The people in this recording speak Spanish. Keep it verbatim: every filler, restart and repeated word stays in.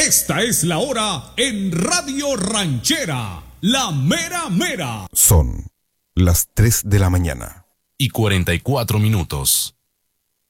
Esta es la hora en Radio Ranchera, la mera mera. Son las tres de la mañana. Y cuarenta y cuatro minutos.